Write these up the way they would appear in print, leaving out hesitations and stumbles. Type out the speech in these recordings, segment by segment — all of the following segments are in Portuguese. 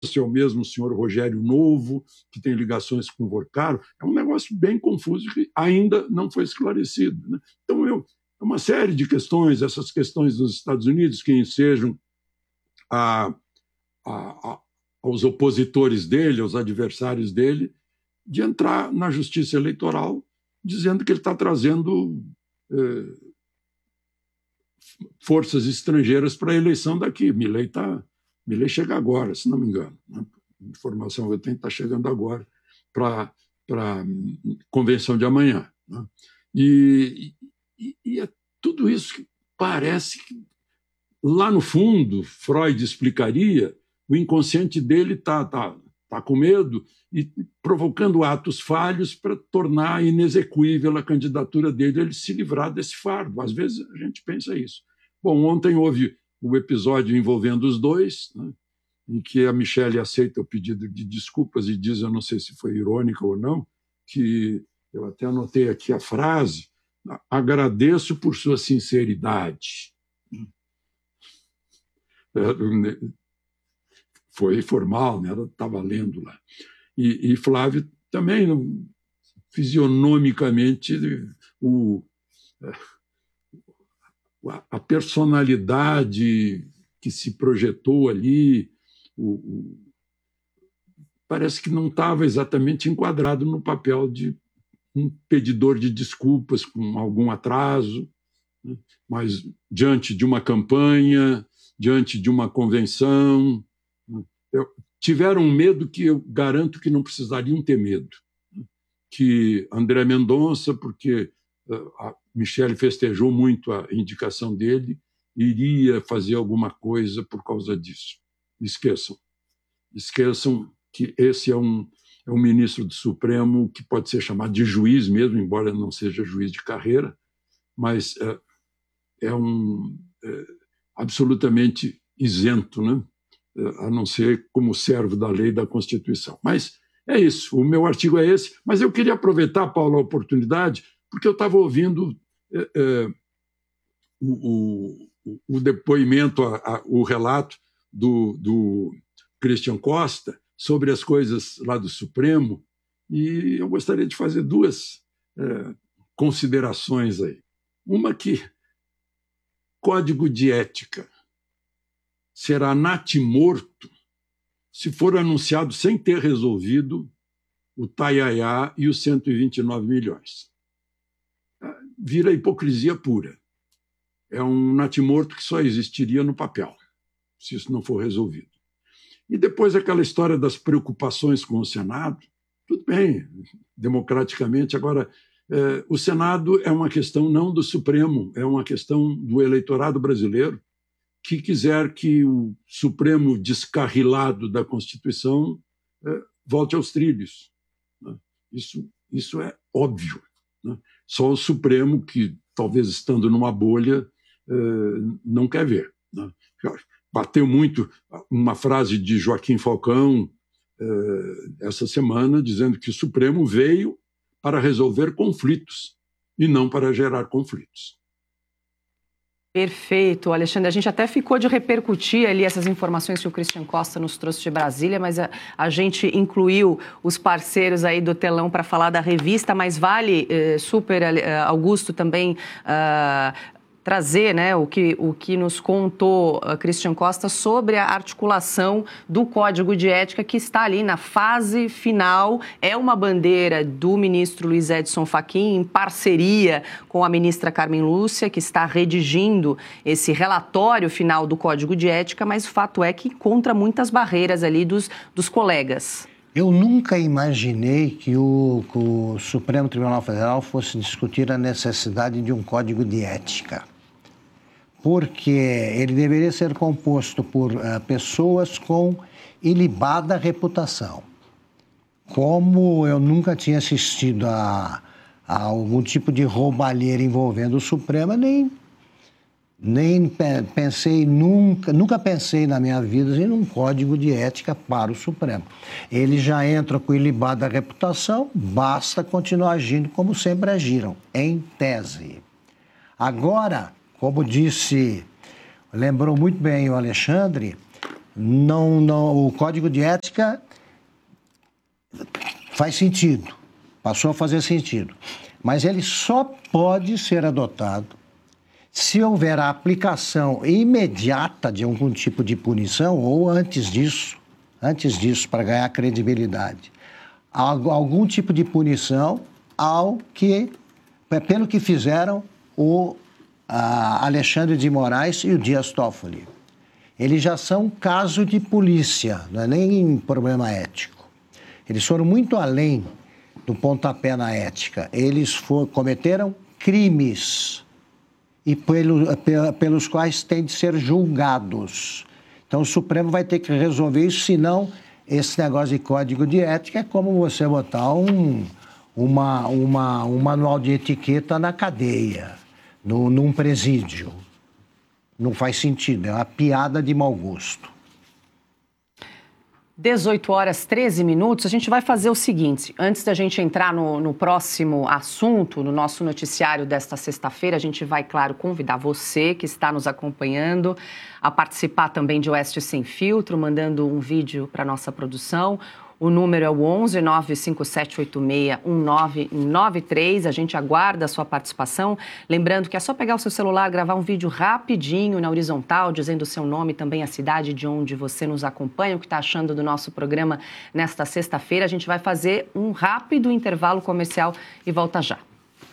se é o mesmo senhor Rogério Novo, que tem ligações com o Vorcaro. É um negócio bem confuso que ainda não foi esclarecido, né? Então, é uma série de questões, essas questões dos Estados Unidos, que ensejam aos opositores dele, aos adversários dele, de entrar na justiça eleitoral dizendo que ele está trazendo forças estrangeiras para a eleição daqui. Milei chega agora, se não me engano, né? A informação que eu tenho está chegando agora para a convenção de amanhã, né? E é tudo isso que parece que, lá no fundo, Freud explicaria, o inconsciente dele está com medo e provocando atos falhos para tornar inexequível a candidatura dele, ele se livrar desse fardo. Às vezes a gente pensa isso. Bom, ontem houve o episódio envolvendo os dois, né, em que a Michelle aceita o pedido de desculpas e diz, eu não sei se foi irônica ou não, que eu até anotei aqui a frase, agradeço por sua sinceridade. Foi formal, né? Ela estava lendo lá. E Flávio também, fisionomicamente, a personalidade que se projetou ali, parece que não estava exatamente enquadrado no papel de um pedidor de desculpas com algum atraso, né? Mas diante de uma campanha, diante de uma convenção, tiveram um medo que eu garanto que não precisariam ter medo, né? Que André Mendonça, porque a Michelle festejou muito a indicação dele, iria fazer alguma coisa por causa disso. Esqueçam que esse é um ministro do Supremo que pode ser chamado de juiz mesmo, embora não seja juiz de carreira, mas é absolutamente isento, né? A não ser como servo da lei e da Constituição. Mas é isso, o meu artigo é esse, mas eu queria aproveitar, Paulo, a oportunidade, porque eu estava ouvindo o depoimento, o relato do Christian Costa sobre as coisas lá do Supremo, e eu gostaria de fazer duas considerações aí. Uma que código de ética será natimorto se for anunciado sem ter resolvido o Taiaiá e os 129 milhões. Vira hipocrisia pura. É um natimorto que só existiria no papel, se isso não for resolvido. E depois aquela história das preocupações com o Senado, tudo bem, democraticamente. Agora, o Senado é uma questão não do Supremo, é uma questão do eleitorado brasileiro, que quiser que o Supremo descarrilado da Constituição volte aos trilhos, né? Isso é óbvio, né? Só o Supremo, que talvez estando numa bolha, não quer ver, né? Bateu muito uma frase de Joaquim Falcão essa semana, dizendo que o Supremo veio para resolver conflitos e não para gerar conflitos. Perfeito, Alexandre. A gente até ficou de repercutir ali essas informações que o Christian Costa nos trouxe de Brasília, mas a gente incluiu os parceiros aí do telão para falar da revista, mas vale super, Augusto, também trazer, né, o que nos contou Christian Costa sobre a articulação do Código de Ética, que está ali na fase final. É uma bandeira do ministro Luiz Edson Fachin, em parceria com a ministra Carmen Lúcia, que está redigindo esse relatório final do Código de Ética, mas o fato é que encontra muitas barreiras ali dos colegas. Eu nunca imaginei que o Supremo Tribunal Federal fosse discutir a necessidade de um código de ética, porque ele deveria ser composto por pessoas com ilibada reputação. Como eu nunca tinha assistido a algum tipo de roubalheira envolvendo o Supremo, nem pensei, nunca pensei na minha vida em um código de ética para o Supremo. Ele já entra com ilibada reputação, basta continuar agindo como sempre agiram, em tese. Agora, como lembrou muito bem o Alexandre, o Código de Ética faz sentido, passou a fazer sentido, mas ele só pode ser adotado se houver a aplicação imediata de algum tipo de punição ou antes disso, para ganhar credibilidade, algum tipo de punição pelo que fizeram o Alexandre de Moraes e o Dias Toffoli. Eles já são caso de polícia, não é nem problema ético. Eles foram muito além do pontapé na ética. Eles cometeram crimes e pelos quais têm de ser julgados. Então, o Supremo vai ter que resolver isso, senão esse negócio de código de ética é como você botar um manual de etiqueta na cadeia, num presídio. Não faz sentido, é uma piada de mau gosto. 18h13. A gente vai fazer o seguinte, antes da gente entrar no próximo assunto, no nosso noticiário desta sexta-feira, a gente vai, claro, convidar você que está nos acompanhando a participar também de Oeste Sem Filtro, mandando um vídeo para a nossa produção. O número é o 11 95786 1993. A gente aguarda a sua participação. Lembrando que é só pegar o seu celular, gravar um vídeo rapidinho na horizontal, dizendo o seu nome, também a cidade de onde você nos acompanha, o que está achando do nosso programa nesta sexta-feira. A gente vai fazer um rápido intervalo comercial e volta já.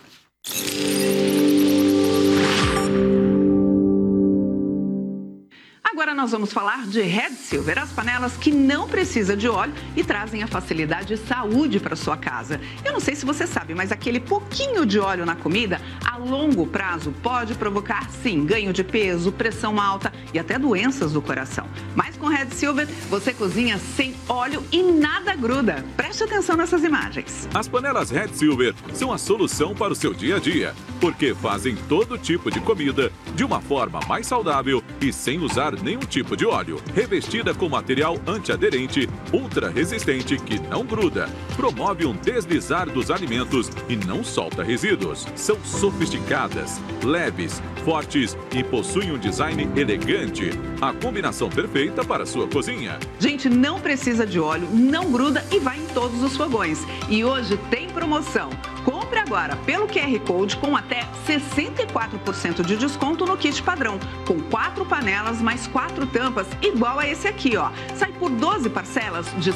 Agora nós vamos falar de Red Silver, as panelas que não precisam de óleo e trazem a facilidade e saúde para sua casa. Eu não sei se você sabe, mas aquele pouquinho de óleo na comida, a longo prazo, pode provocar, sim, ganho de peso, pressão alta e até doenças do coração. Mas com Red Silver, você cozinha sem óleo e nada gruda. Preste atenção nessas imagens. As panelas Red Silver são a solução para o seu dia a dia, porque fazem todo tipo de comida de uma forma mais saudável e sem usar nenhum tipo de óleo. Revestida com material antiaderente, ultra resistente que não gruda, promove um deslizar dos alimentos e não solta resíduos. São sofisticadas, leves, fortes e possuem um design elegante. A combinação perfeita para a sua cozinha. Gente, não precisa de óleo, não gruda e vai em todos os fogões. E hoje tem promoção. Compre agora pelo QR Code com até 64% de desconto no kit padrão, com 4 panelas mais 4 tampas, igual a esse aqui, ó. Sai por 12 parcelas de R$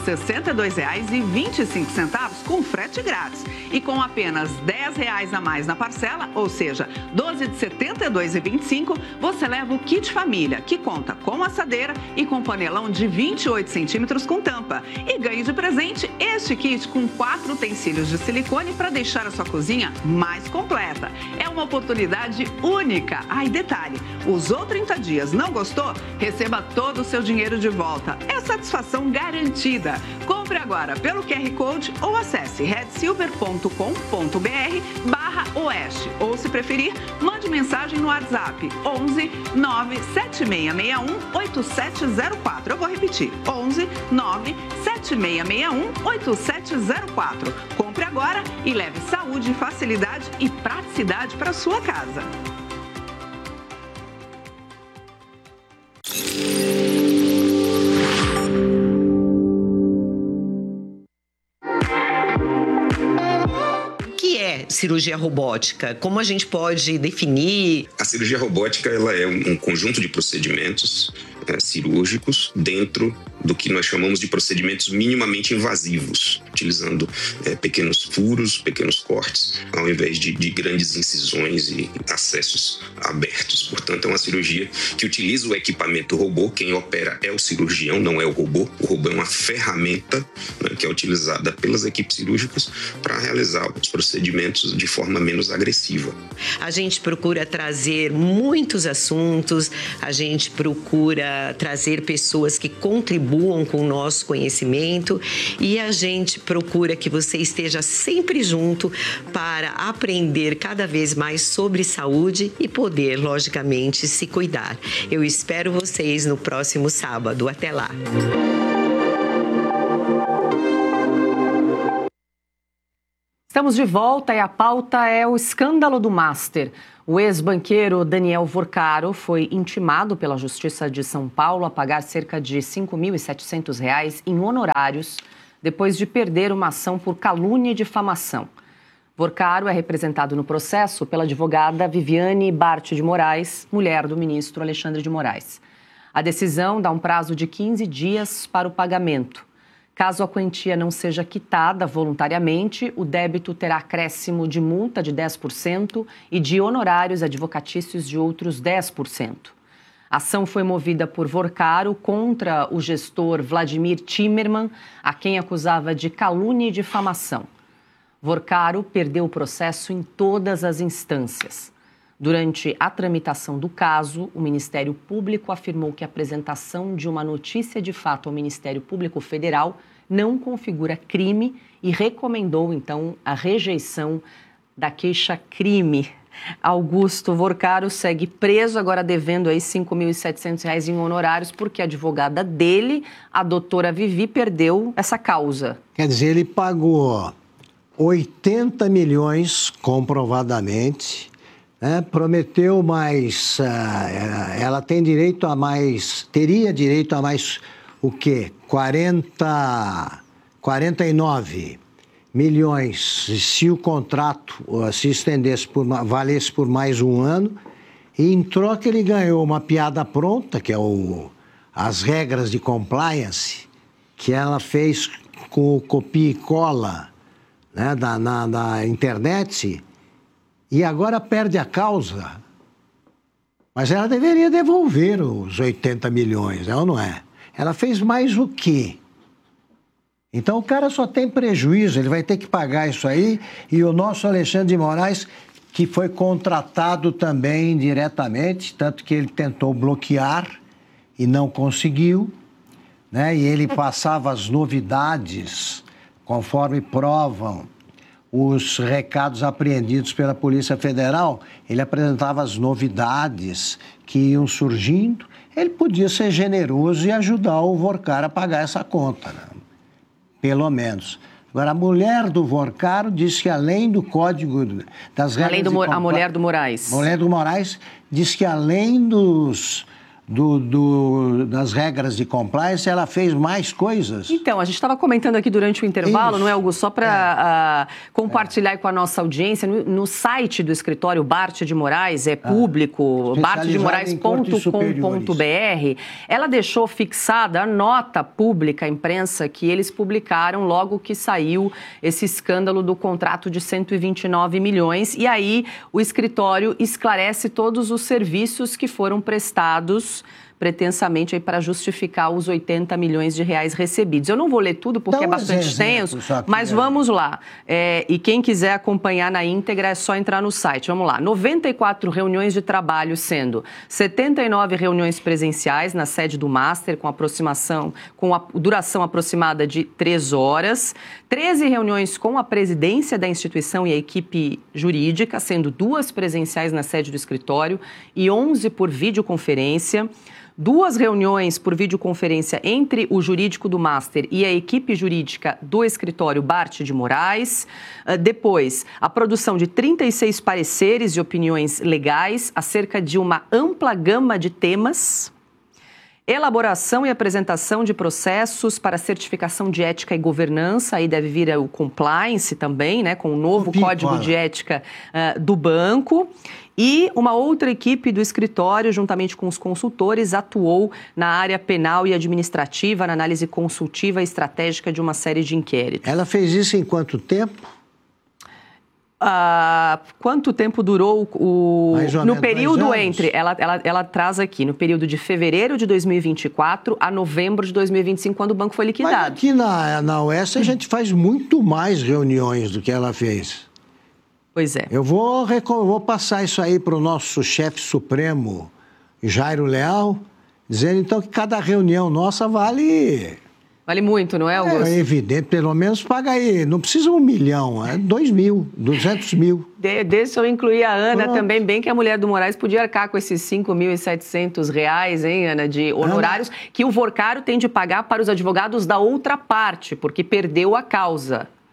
62,25 com frete grátis. E com apenas R$ 10 a mais na parcela, ou seja, 12 de R$ 72,25, você leva o kit família, que conta com assadeira e com panelão de 28 centímetros com tampa. E ganhe de presente este kit com 4 utensílios de silicone para deixar a sua cozinha mais completa. É uma oportunidade única. Ah, e detalhe, usou 30 dias, não gostou? Receba todo o seu dinheiro de volta. É satisfação garantida. Compre agora pelo QR Code ou acesse redsilver.com.br/oeste. Ou, se preferir, mande mensagem no WhatsApp 11 97661 8704. Eu vou repetir, 11 97661 8704. Compre agora e leve saúde, facilidade e praticidade para sua casa. O que é cirurgia robótica? Como a gente pode definir? A cirurgia robótica ela é um conjunto de procedimentos cirúrgicos dentro do que nós chamamos de procedimentos minimamente invasivos, utilizando pequenos furos, pequenos cortes, ao invés de grandes incisões e acessos abertos. Portanto, é uma cirurgia que utiliza o equipamento robô. Quem opera é o cirurgião, não é o robô. O robô é uma ferramenta, né, que é utilizada pelas equipes cirúrgicas para realizar os procedimentos de forma menos agressiva. A gente procura trazer muitos assuntos, a gente procura trazer pessoas que contribuam com o nosso conhecimento e a gente procura que você esteja sempre junto para aprender cada vez mais sobre saúde e poder, logicamente, se cuidar. Eu espero vocês no próximo sábado. Até lá! Estamos de volta e a pauta é o escândalo do Master. O ex-banqueiro Daniel Vorcaro foi intimado pela Justiça de São Paulo a pagar cerca de R$ 5.700 em honorários depois de perder uma ação por calúnia e difamação. Vorcaro é representado no processo pela advogada Viviane Bart de Moraes, mulher do ministro Alexandre de Moraes. A decisão dá um prazo de 15 dias para o pagamento. Caso a quantia não seja quitada voluntariamente, o débito terá acréscimo de multa de 10% e de honorários advocatícios de outros 10%. A ação foi movida por Vorcaro contra o gestor Vladimir Timmerman, a quem acusava de calúnia e difamação. Vorcaro perdeu o processo em todas as instâncias. Durante a tramitação do caso, o Ministério Público afirmou que a apresentação de uma notícia de fato ao Ministério Público Federal não configura crime e recomendou, então, a rejeição da queixa-crime. Augusto Vorcaro segue preso, agora devendo aí R$ 5.700 em honorários, porque a advogada dele, a doutora Vivi, perdeu essa causa. Quer dizer, ele pagou 80 milhões comprovadamente, né? Prometeu mais, ela tem direito a mais, teria direito a mais o quê? 49 milhões se o contrato se estendesse, valesse por mais um ano, e em troca ele ganhou uma piada pronta, que é as regras de compliance, que ela fez com o copia e cola, né, na internet, e agora perde a causa. Mas ela deveria devolver os 80 milhões, é ou não é? Ela fez mais o quê? Então o cara só tem prejuízo, ele vai ter que pagar isso aí, e o nosso Alexandre de Moraes, que foi contratado também diretamente, tanto que ele tentou bloquear e não conseguiu, né? E ele passava as novidades, conforme provam os recados apreendidos pela Polícia Federal, ele apresentava as novidades que iam surgindo. Ele podia ser generoso e ajudar o Vorcaro a pagar essa conta, né? Pelo menos. Agora, a mulher do Vorcaro disse que além do código das regras... A mulher do Moraes. A mulher do Moraes disse que além das regras de compliance, ela fez mais coisas. Então, a gente estava comentando aqui durante o intervalo, não é, Augusto? Só para compartilhar com a nossa audiência, no site do escritório Bart de Moraes, é público, bartdemorais.com.br, ela deixou fixada a nota pública à imprensa que eles publicaram logo que saiu esse escândalo do contrato de 129 milhões. E aí o escritório esclarece todos os serviços que foram prestados pretensamente para justificar os 80 milhões de reais recebidos. Eu não vou ler tudo porque é bastante tenso, mas vamos lá. E quem quiser acompanhar na íntegra é só entrar no site. Vamos lá. 94 reuniões de trabalho, sendo 79 reuniões presenciais na sede do Master, com a duração aproximada de 3 horas, 13 reuniões com a presidência da instituição e a equipe jurídica, sendo 2 presenciais na sede do escritório e 11 por videoconferência, 2 reuniões por videoconferência entre o jurídico do Master e a equipe jurídica do escritório Bart de Moraes. Depois, a produção de 36 pareceres e opiniões legais acerca de uma ampla gama de temas. Elaboração e apresentação de processos para certificação de ética e governança, aí deve vir o compliance também, né, com o novo código de ética do banco. E uma outra equipe do escritório, juntamente com os consultores, atuou na área penal e administrativa, na análise consultiva e estratégica de uma série de inquéritos. Ela fez isso em quanto tempo? Quanto tempo durou no período entre... Ela traz aqui, no período de fevereiro de 2024 a novembro de 2025, quando o banco foi liquidado. Mas aqui na Oeste a gente faz muito mais reuniões do que ela fez. Pois é. Eu vou passar isso aí para o nosso chefe supremo, Jairo Leal, dizendo então que cada reunião nossa vale muito, não é, Augusto? É evidente, pelo menos paga aí, não precisa 1 milhão, é 2 mil, 200 mil. Deixa eu incluir a Ana também, bem que a mulher do Moraes podia arcar com esses R$5.700, hein, Ana, de honorários, que o Vorcaro tem de pagar para os advogados da outra parte, porque perdeu a causa.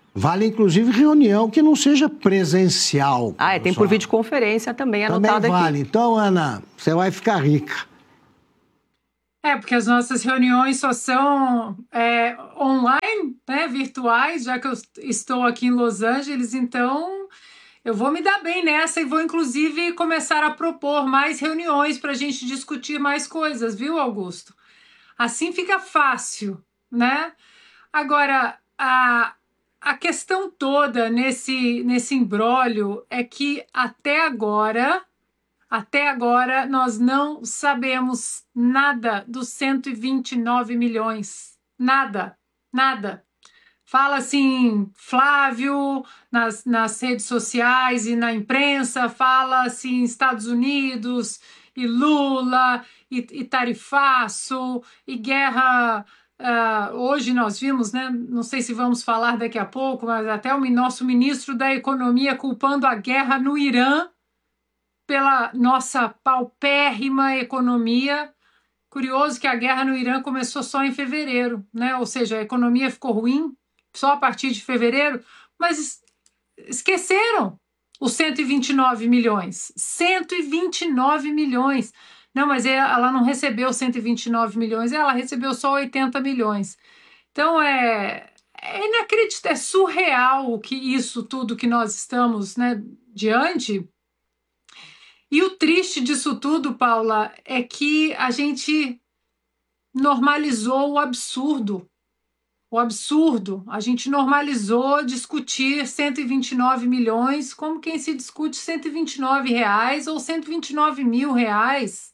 Vale, inclusive, reunião que não seja presencial. Tem por videoconferência também anotado também vale. aqui. Então, Ana, você vai ficar rica. Porque as nossas reuniões só são online, né, virtuais, já que eu estou aqui em Los Angeles, então eu vou me dar bem nessa e vou, inclusive, começar a propor mais reuniões para a gente discutir mais coisas, viu, Augusto? Assim fica fácil, né? Agora, a questão toda nesse imbróglio é que até agora nós não sabemos nada dos 129 milhões. Nada. Fala assim, Flávio, nas redes sociais e na imprensa, fala assim, Estados Unidos, e Lula, e tarifaço, e guerra. Hoje nós vimos, né? Não sei se vamos falar daqui a pouco, mas até o nosso ministro da Economia culpando a guerra no Irã pela nossa paupérrima economia. Curioso que a guerra no Irã começou só em fevereiro, né? Ou seja, a economia ficou ruim só a partir de fevereiro, mas esqueceram os 129 milhões. 129 milhões. Não, mas ela não recebeu 129 milhões, ela recebeu só 80 milhões. Então, é inacreditável, é surreal que isso tudo que nós estamos, né, diante. E o triste disso tudo, Paula, é que a gente normalizou o absurdo. A gente normalizou discutir 129 milhões como quem se discute 129 reais ou 129 mil reais.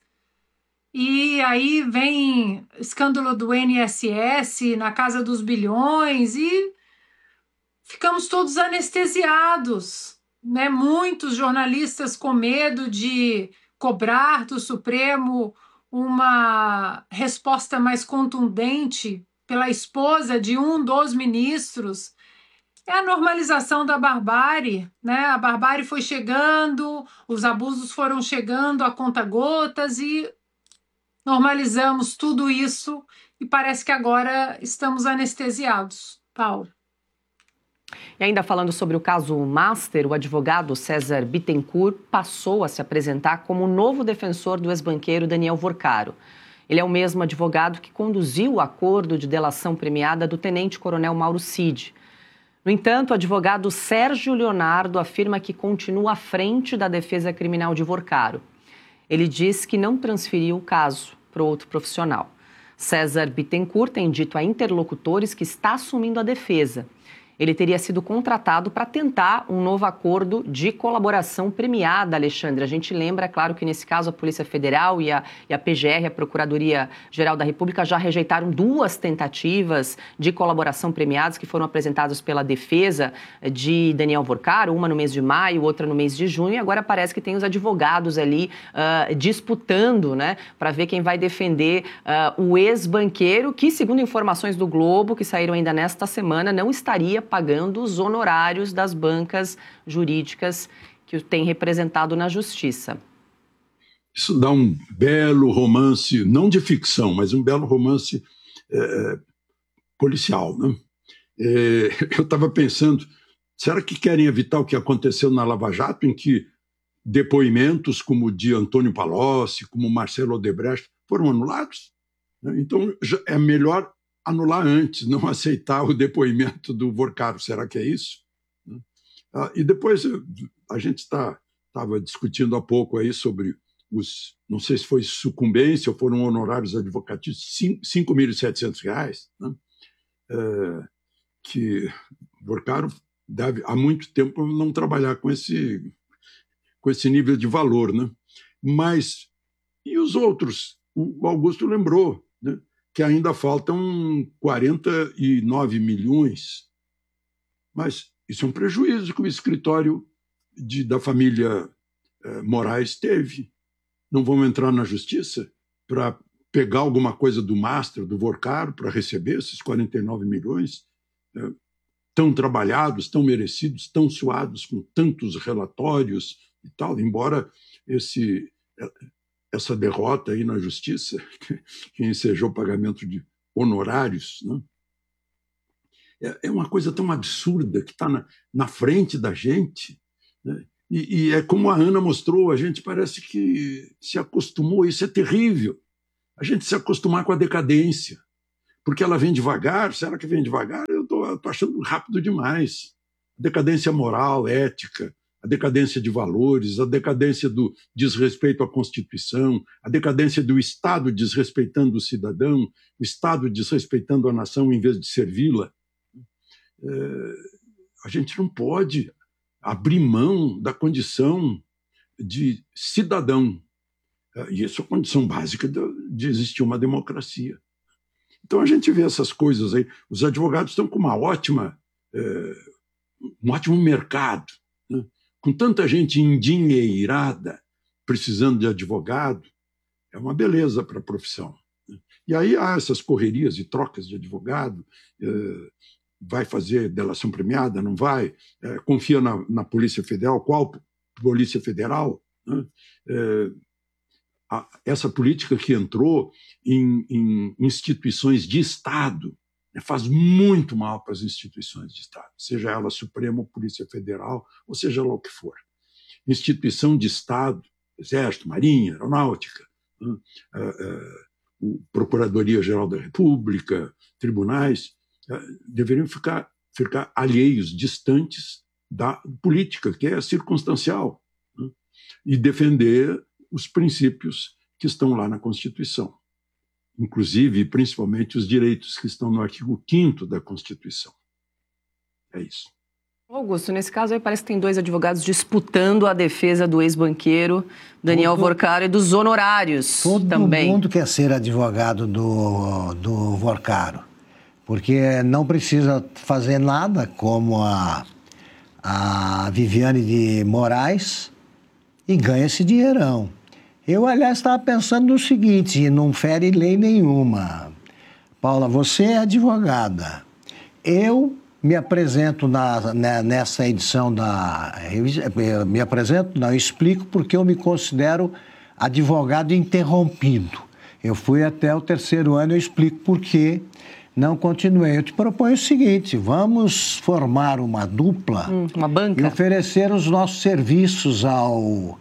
E aí vem escândalo do INSS na casa dos bilhões e ficamos todos anestesiados, né? Muitos jornalistas com medo de cobrar do Supremo uma resposta mais contundente pela esposa de um dos ministros. É a normalização da barbárie, né? A barbárie foi chegando, os abusos foram chegando a conta-gotas e normalizamos tudo isso e parece que agora estamos anestesiados. Paulo. E ainda falando sobre o caso Master, o advogado César Bittencourt passou a se apresentar como o novo defensor do ex-banqueiro Daniel Vorcaro. Ele é o mesmo advogado que conduziu o acordo de delação premiada do tenente-coronel Mauro Cid. No entanto, o advogado Sérgio Leonardo afirma que continua à frente da defesa criminal de Vorcaro. Ele diz que não transferiu o caso para outro profissional. César Bittencourt tem dito a interlocutores que está assumindo a defesa. Ele teria sido contratado para tentar um novo acordo de colaboração premiada, Alexandre. A gente lembra, claro, que nesse caso a Polícia Federal e a PGR, a Procuradoria-Geral da República, já rejeitaram 2 tentativas de colaboração premiadas que foram apresentadas pela defesa de Daniel Vorcaro, uma no mês de maio, outra no mês de junho, e agora parece que tem os advogados ali disputando, né, para ver quem vai defender o ex-banqueiro, que, segundo informações do Globo, que saíram ainda nesta semana, não estaria pagando os honorários das bancas jurídicas que o tem representado na justiça. Isso dá um belo romance, não de ficção, mas um belo romance policial, né? Eu estava pensando, será que querem evitar o que aconteceu na Lava Jato, em que depoimentos como o de Antônio Palocci, como Marcelo Odebrecht, foram anulados? Então, é melhor anular antes, não aceitar o depoimento do Vorcaro. Será que é isso? E depois a gente estava discutindo há pouco aí sobre não sei se foi sucumbência ou foram honorários advocatícios, R$5.700, né? Que Vorcaro deve há muito tempo não trabalhar com esse nível de valor, né? Mas e os outros? O Augusto lembrou, né, que ainda faltam 49 milhões. Mas isso é um prejuízo que o escritório da família Moraes teve. Não vão entrar na justiça para pegar alguma coisa do Master, do Vorcaro, para receber esses 49 milhões tão trabalhados, tão merecidos, tão suados, com tantos relatórios e tal, embora essa derrota aí na justiça, que ensejou o pagamento de honorários, né? é uma coisa tão absurda que está na frente da gente, né? E é como a Ana mostrou, a gente parece que se acostumou, isso é terrível, a gente se acostumar com a decadência, porque ela vem devagar. Será que vem devagar? Eu estou achando rápido demais. Decadência moral, ética, a decadência de valores, a decadência do desrespeito à Constituição, a decadência do Estado desrespeitando o cidadão, o Estado desrespeitando a nação em vez de servi-la. A gente não pode abrir mão da condição de cidadão. E isso é a condição básica de existir uma democracia. Então a gente vê essas coisas aí. Os advogados estão com um ótimo mercado, né? Com tanta gente endinheirada precisando de advogado, é uma beleza para a profissão. E aí há essas correrias e trocas de advogado, vai fazer delação premiada, não vai, confia na Polícia Federal, qual Polícia Federal, né? Essa política que entrou em instituições de Estado faz muito mal para as instituições de Estado, seja ela Supremo, Polícia Federal, ou seja lá o que for. Instituição de Estado, Exército, Marinha, Aeronáutica, Procuradoria-Geral da República, tribunais, deveriam ficar alheios, distantes da política, que é circunstancial, né? E defender os princípios que estão lá na Constituição, inclusive e principalmente os direitos que estão no artigo 5º da Constituição. É isso. Augusto, nesse caso aí parece que tem 2 advogados disputando a defesa do ex-banqueiro Daniel Vorcaro e dos honorários também. Todo mundo quer ser advogado do Vorcaro, porque não precisa fazer nada como a Viviane de Moraes e ganha esse dinheirão. Eu, aliás, estava pensando no seguinte, não fere lei nenhuma. Paula, você é advogada. Eu me apresento nessa edição da revista, eu explico porque eu me considero advogado interrompido. Eu fui até o 3º ano, eu explico por que não continuei. Eu te proponho o seguinte, vamos formar uma dupla, uma banca, e oferecer os nossos serviços ao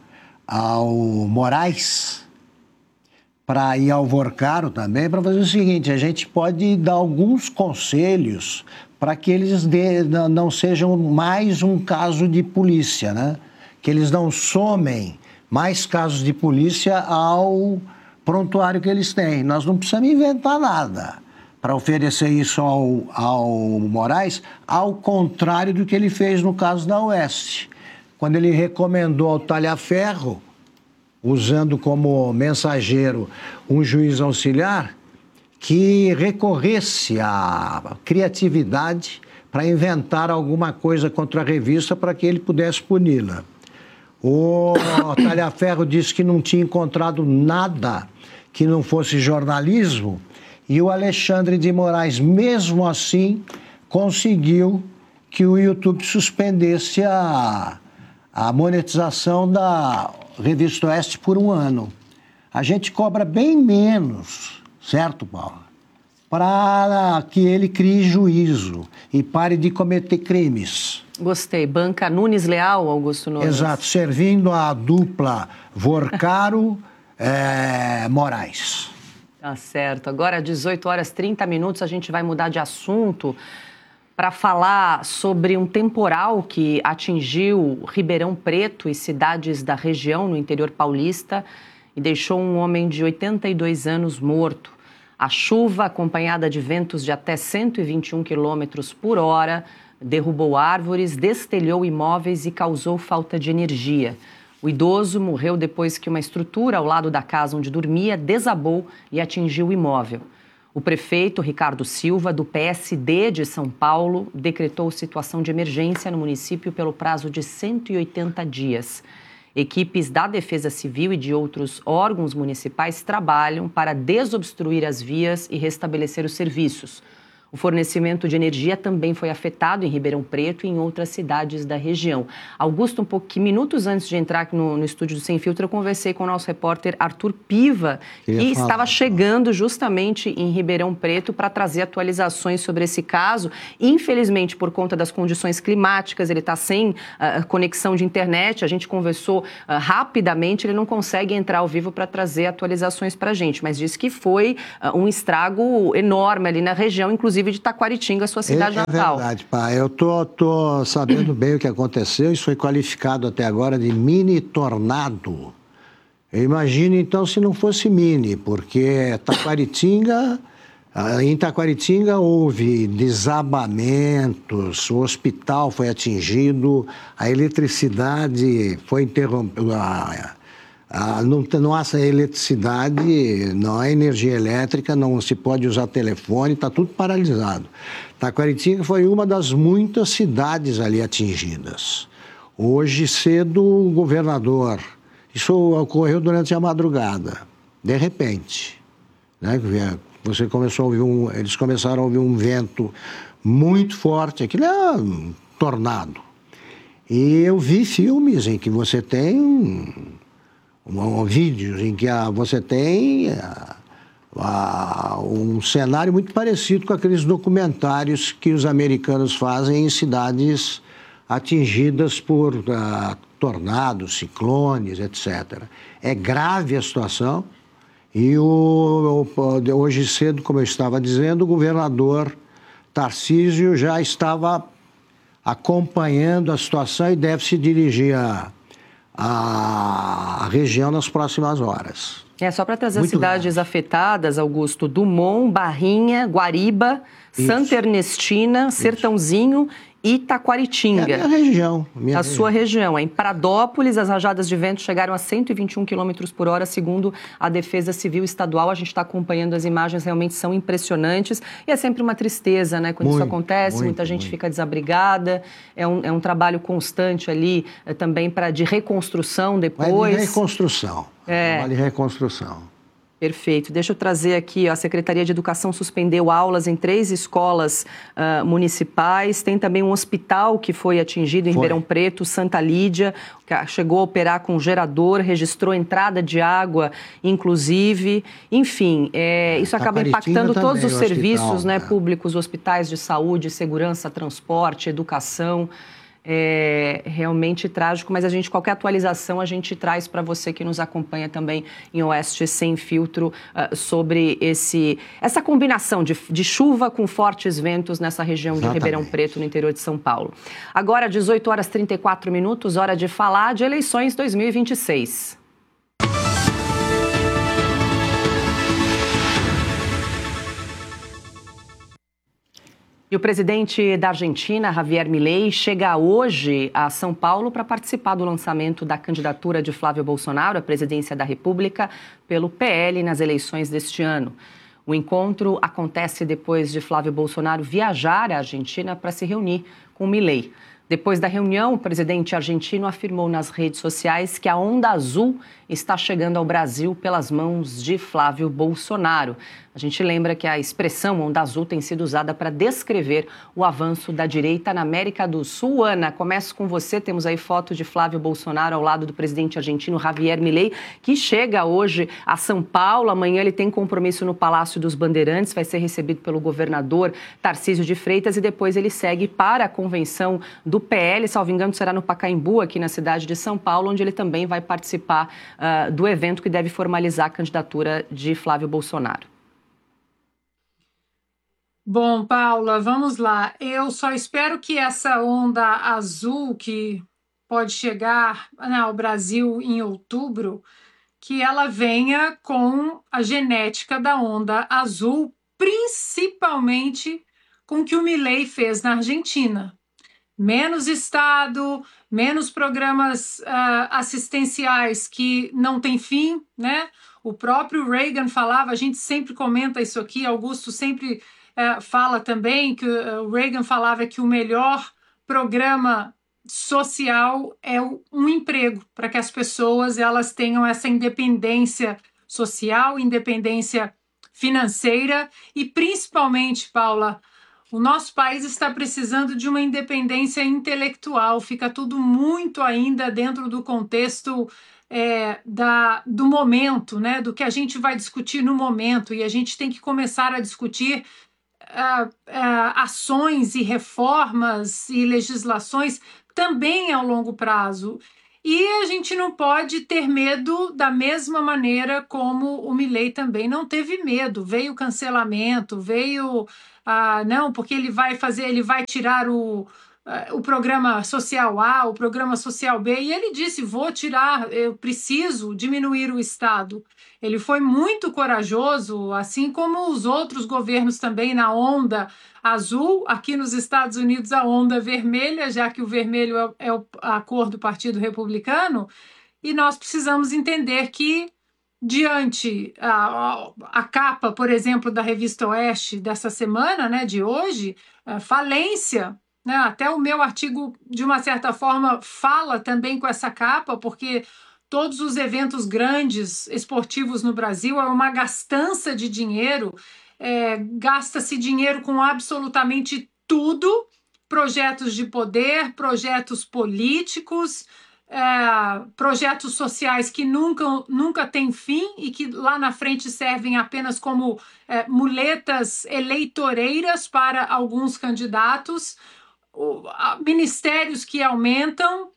Moraes, para ir ao Vorcaro também, para fazer o seguinte, a gente pode dar alguns conselhos para que eles não sejam mais um caso de polícia, né? Que eles não somem mais casos de polícia ao prontuário que eles têm. Nós não precisamos inventar nada para oferecer isso ao Moraes, ao contrário do que ele fez no caso da Oeste. Quando ele recomendou ao Talhaferro, usando como mensageiro um juiz auxiliar, que recorresse à criatividade para inventar alguma coisa contra a revista para que ele pudesse puni-la. O Talhaferro disse que não tinha encontrado nada que não fosse jornalismo, e o Alexandre de Moraes, mesmo assim, conseguiu que o YouTube suspendesse a monetização da Revista Oeste por 1 ano. A gente cobra bem menos, certo, Paulo? Para que ele crie juízo e pare de cometer crimes. Gostei. Banca Nunes Leal, Augusto Nunes. Exato, servindo a dupla Vorcaro Moraes. Tá certo. Agora, 18h30, a gente vai mudar de assunto para falar sobre um temporal que atingiu Ribeirão Preto e cidades da região no interior paulista e deixou um homem de 82 anos morto. A chuva, acompanhada de ventos de até 121 km por hora, derrubou árvores, destelhou imóveis e causou falta de energia. O idoso morreu depois que uma estrutura ao lado da casa onde dormia desabou e atingiu o imóvel. O prefeito Ricardo Silva, do PSD de São Paulo, decretou situação de emergência no município pelo prazo de 180 dias. Equipes da Defesa Civil e de outros órgãos municipais trabalham para desobstruir as vias e restabelecer os serviços. O fornecimento de energia também foi afetado em Ribeirão Preto e em outras cidades da região. Augusto, minutos antes de entrar aqui no estúdio do Sem Filtro, eu conversei com o nosso repórter Arthur Piva, que estava chegando justamente em Ribeirão Preto para trazer atualizações sobre esse caso. Infelizmente, por conta das condições climáticas, ele está sem conexão de internet. A gente conversou rapidamente, ele não consegue entrar ao vivo para trazer atualizações para a gente, mas disse que foi um estrago enorme ali na região, inclusive de Taquaritinga, sua cidade natal. É verdade, pai. Eu tô sabendo bem o que aconteceu. Isso foi qualificado até agora de mini tornado. Eu imagino, então, se não fosse mini, porque em Taquaritinga houve desabamentos, o hospital foi atingido, a eletricidade foi interrompida. Não há eletricidade, não há energia elétrica, não se pode usar telefone, está tudo paralisado. Taquaritinga foi uma das muitas cidades ali atingidas. Hoje cedo, o governador, isso ocorreu durante a madrugada, de repente, né? Eles começaram a ouvir um vento muito forte, aquilo é um tornado. E eu vi filmes em que você tem vídeos em que você tem um cenário muito parecido com aqueles documentários que os americanos fazem em cidades atingidas por tornados, ciclones, etc. É grave a situação e hoje cedo, como eu estava dizendo, o governador Tarcísio já estava acompanhando a situação e deve se dirigir a região nas próximas horas. Só para trazer as cidades afetadas, Augusto: Dumont, Barrinha, Guariba, Santa Ernestina, Sertãozinho e Taquaritinga. É a minha região. Sua região. Em Pradópolis, as rajadas de vento chegaram a 121 km por hora, segundo a Defesa Civil Estadual. A gente está acompanhando as imagens, realmente são impressionantes. E é sempre uma tristeza, né? Quando isso acontece, muita gente fica desabrigada. É um trabalho constante ali, também de reconstrução depois. De reconstrução. Trabalho de reconstrução. Perfeito. Deixa eu trazer aqui, a Secretaria de Educação suspendeu aulas em 3 escolas municipais. Tem também um hospital que foi atingido em Ribeirão Preto, Santa Lídia, que chegou a operar com gerador, registrou entrada de água, inclusive. Enfim, isso acaba impactando todos os serviços públicos, hospitais de saúde, segurança, transporte, educação. É realmente trágico, mas qualquer atualização a gente traz para você que nos acompanha também em Oeste Sem Filtro sobre essa combinação de chuva com fortes ventos nessa região de Ribeirão Preto, no interior de São Paulo. Agora, 18h34, hora de falar de eleições 2026. E o presidente da Argentina, Javier Milei, chega hoje a São Paulo para participar do lançamento da candidatura de Flávio Bolsonaro à presidência da República pelo PL nas eleições deste ano. O encontro acontece depois de Flávio Bolsonaro viajar à Argentina para se reunir com Milei. Depois da reunião, o presidente argentino afirmou nas redes sociais que a onda azul está chegando ao Brasil pelas mãos de Flávio Bolsonaro. A gente lembra que a expressão onda azul tem sido usada para descrever o avanço da direita na América do Sul. Ana, começo com você. Temos aí foto de Flávio Bolsonaro ao lado do presidente argentino Javier Milei, que chega hoje a São Paulo. Amanhã ele tem compromisso no Palácio dos Bandeirantes, vai ser recebido pelo governador Tarcísio de Freitas e depois ele segue para a convenção do PL, salvo engano, será no Pacaembu, aqui na cidade de São Paulo, onde ele também vai participar do evento que deve formalizar a candidatura de Flávio Bolsonaro. Bom, Paula, vamos lá. Eu só espero que essa onda azul que pode chegar ao Brasil em outubro, que ela venha com a genética da onda azul, principalmente com o que o Milei fez na Argentina. Menos Estado, menos programas assistenciais que não têm fim, né? O próprio Reagan falava, a gente sempre comenta isso aqui, Augusto sempre fala também, que o Reagan falava que o melhor programa social é um emprego, para que as pessoas elas tenham essa independência social, independência financeira e principalmente, Paula, o nosso país está precisando de uma independência intelectual, fica tudo muito ainda dentro do contexto do momento, né? Do que a gente vai discutir no momento, e a gente tem que começar a discutir ações e reformas e legislações também ao longo prazo. E a gente não pode ter medo da mesma maneira como o Milei também não teve medo. Veio cancelamento, veio... não, porque ele vai tirar o programa social A, o programa social B, e ele disse, vou tirar, eu preciso diminuir o Estado. Ele foi muito corajoso, assim como os outros governos também na onda azul, aqui nos Estados Unidos a onda vermelha, já que o vermelho é a cor do Partido Republicano, e nós precisamos entender que diante a capa, por exemplo, da Revista Oeste dessa semana, né, de hoje, falência, né, até o meu artigo, de uma certa forma, fala também com essa capa, porque todos os eventos grandes esportivos no Brasil é uma gastança de dinheiro, gasta-se dinheiro com absolutamente tudo, projetos de poder, projetos políticos, projetos sociais que nunca têm fim e que lá na frente servem apenas como muletas eleitoreiras para alguns candidatos, ministérios que aumentam,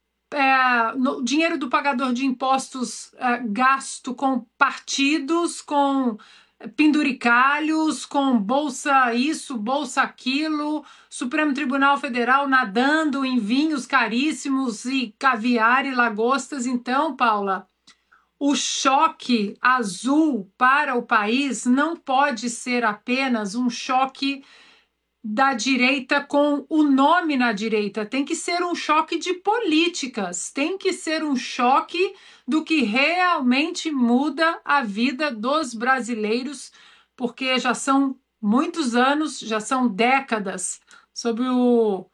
dinheiro do pagador de impostos gasto com partidos, com penduricalhos, com bolsa isso, bolsa aquilo, Supremo Tribunal Federal nadando em vinhos caríssimos e caviar e lagostas. Então, Paula, o choque azul para o país não pode ser apenas um choque da direita com o nome na direita, tem que ser um choque de políticas, tem que ser um choque do que realmente muda a vida dos brasileiros, porque já são muitos anos, já são décadas, sob o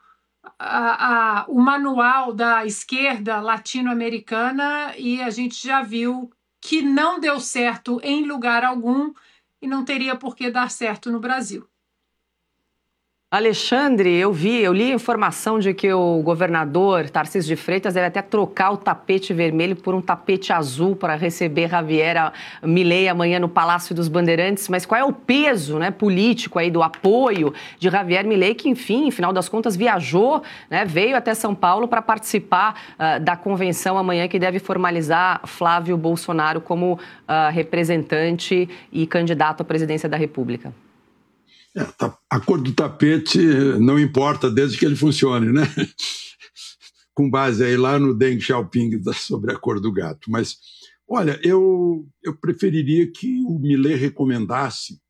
manual da esquerda latino-americana, e a gente já viu que não deu certo em lugar algum e não teria por que dar certo no Brasil. Alexandre, eu li a informação de que o governador Tarcísio de Freitas deve até trocar o tapete vermelho por um tapete azul para receber Javier Milei amanhã no Palácio dos Bandeirantes. Mas qual é o peso, né, político aí do apoio de Javier Milei, que, enfim, final das contas, viajou, né, veio até São Paulo para participar da convenção amanhã, que deve formalizar Flávio Bolsonaro como representante e candidato à presidência da República? A cor do tapete não importa desde que ele funcione, né? Com base aí lá no Deng Xiaoping sobre a cor do gato. Mas, olha, eu preferiria que o Milei recomendasse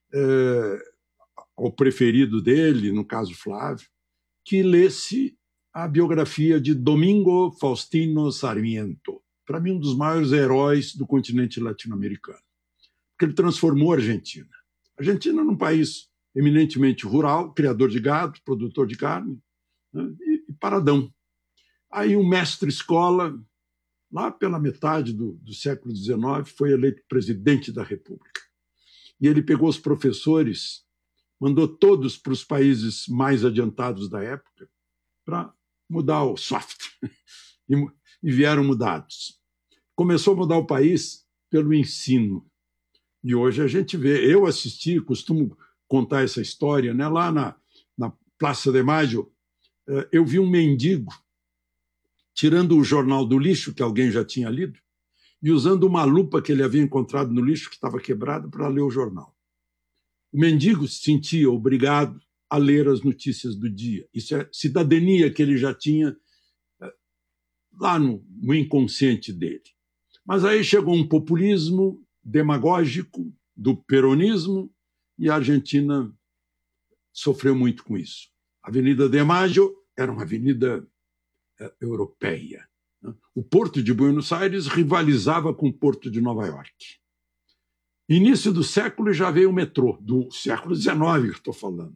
ao preferido dele, no caso Flávio, que lesse a biografia de Domingo Faustino Sarmiento, para mim um dos maiores heróis do continente latino-americano, porque ele transformou a Argentina. A Argentina num país eminentemente rural, criador de gado, produtor de carne, né, e paradão. Aí um mestre-escola, lá pela metade do século XIX, foi eleito presidente da República. E ele pegou os professores, mandou todos para os países mais adiantados da época para mudar o software. E vieram mudados. Começou a mudar o país pelo ensino. E hoje a gente vê, eu assisti, costumo contar essa história, né? Lá na Praça de Maio, eu vi um mendigo tirando o jornal do lixo, que alguém já tinha lido, e usando uma lupa que ele havia encontrado no lixo, que estava quebrada, para ler o jornal. O mendigo se sentia obrigado a ler as notícias do dia. Isso é cidadania que ele já tinha lá no inconsciente dele. Mas aí chegou um populismo demagógico do peronismo, e a Argentina sofreu muito com isso. A Avenida de Mayo era uma avenida europeia. O Porto de Buenos Aires rivalizava com o Porto de Nova York. Início do século já veio o metrô, do século XIX que estou falando.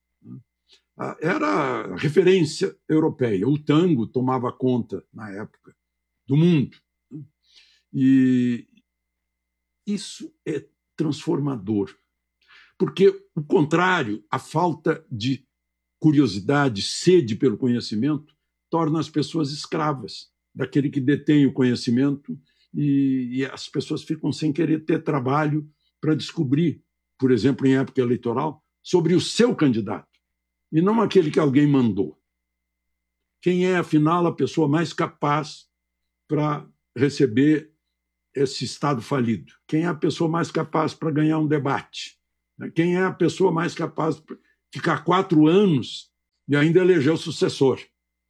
Era referência europeia. O tango tomava conta, na época, do mundo. E isso é transformador. Porque o contrário, a falta de curiosidade, sede pelo conhecimento, torna as pessoas escravas daquele que detém o conhecimento e as pessoas ficam sem querer ter trabalho para descobrir, por exemplo, em época eleitoral, sobre o seu candidato, e não aquele que alguém mandou. Quem é, afinal, a pessoa mais capaz para receber esse Estado falido? Quem é a pessoa mais capaz para ganhar um debate? Quem é a pessoa mais capaz para ficar 4 anos e ainda eleger o sucessor?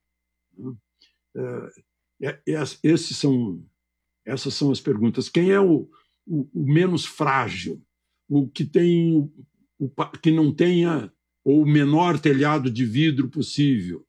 Essas são as perguntas. Quem é o menos frágil? O que que não tenha o menor telhado de vidro possível?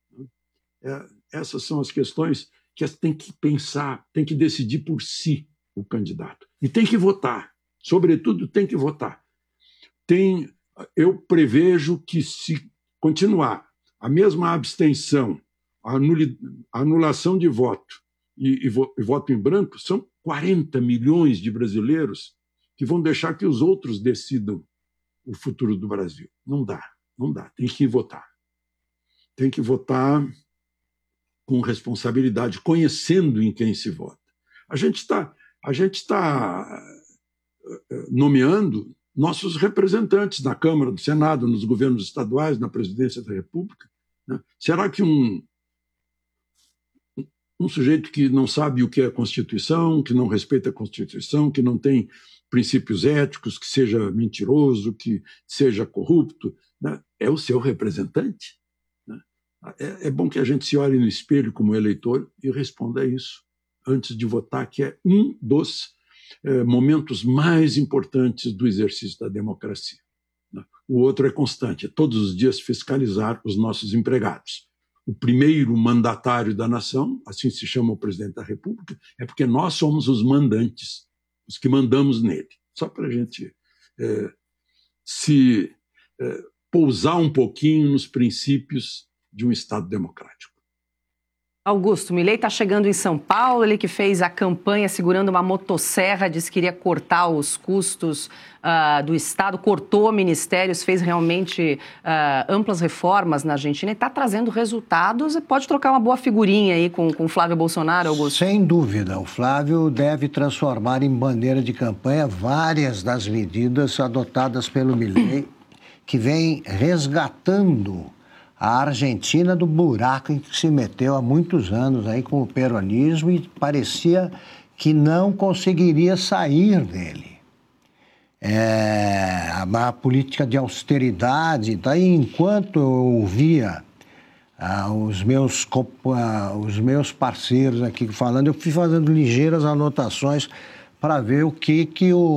Essas são as questões que tem que pensar, tem que decidir por si o candidato. E tem que votar. Sobretudo, tem que votar. Eu prevejo que, se continuar a mesma abstenção, a anulação de voto e voto em branco, são 40 milhões de brasileiros que vão deixar que os outros decidam o futuro do Brasil. Não dá. Tem que votar. Tem que votar com responsabilidade, conhecendo em quem se vota. A gente está nomeando nossos representantes na Câmara, no Senado, nos governos estaduais, na Presidência da República. Né? Será que um sujeito que não sabe o que é a Constituição, que não respeita a Constituição, que não tem princípios éticos, que seja mentiroso, que seja corrupto, né, é o seu representante? Né? É bom que a gente se olhe no espelho como eleitor e responda a isso antes de votar, que é um dos momentos mais importantes do exercício da democracia. Né? O outro é constante, é todos os dias fiscalizar os nossos empregados. O primeiro mandatário da nação, assim se chama o presidente da República, é porque nós somos os mandantes, os que mandamos nele. Só para a gente pousar um pouquinho nos princípios de um Estado democrático. Augusto, Milei está chegando em São Paulo, ele que fez a campanha segurando uma motosserra, disse que iria cortar os custos do Estado, cortou ministérios, fez realmente amplas reformas na Argentina e está trazendo resultados. Pode trocar uma boa figurinha aí com o Flávio Bolsonaro, Augusto? Sem dúvida, o Flávio deve transformar em bandeira de campanha várias das medidas adotadas pelo Milei, que vem resgatando a Argentina do buraco em que se meteu há muitos anos aí com o peronismo e parecia que não conseguiria sair dele. A política de austeridade, daí enquanto eu ouvia os meus parceiros aqui falando, eu fui fazendo ligeiras anotações para ver o que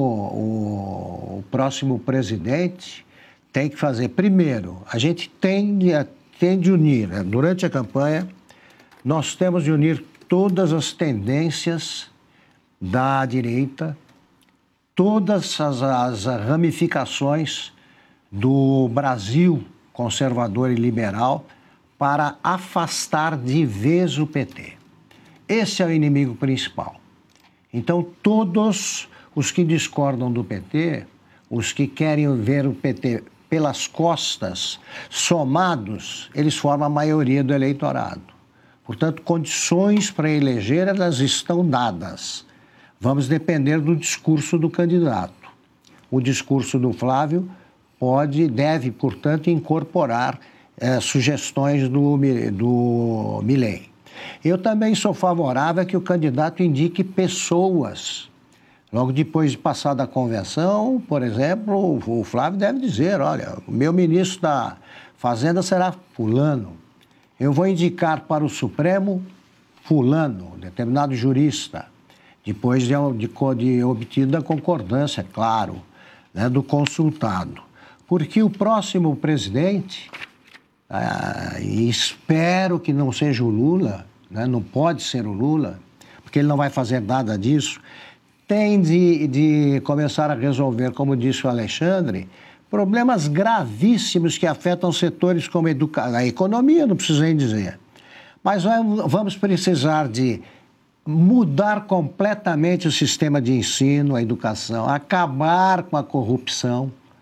o próximo presidente tem que fazer. Primeiro, a gente tem de unir, durante a campanha, nós temos de unir todas as tendências da direita, todas as ramificações do Brasil conservador e liberal para afastar de vez o PT. Esse é o inimigo principal. Então, todos os que discordam do PT, os que querem ver o PT pelas costas, somados, eles formam a maioria do eleitorado. Portanto, condições para eleger, elas estão dadas. Vamos depender do discurso do candidato. O discurso do Flávio deve, portanto, incorporar sugestões do Milei. Eu também sou favorável a que o candidato indique pessoas. Logo depois de passar da convenção, por exemplo, o Flávio deve dizer, olha, o meu ministro da Fazenda será fulano. Eu vou indicar para o Supremo fulano, determinado jurista, depois de obtida a concordância, claro, né, do consultado. Porque o próximo presidente, e espero que não seja o Lula, né, não pode ser o Lula, porque ele não vai fazer nada disso, tem de começar a resolver, como disse o Alexandre, problemas gravíssimos que afetam setores como a economia, não preciso nem dizer. Mas vamos precisar de mudar completamente o sistema de ensino, a educação, acabar com a corrupção,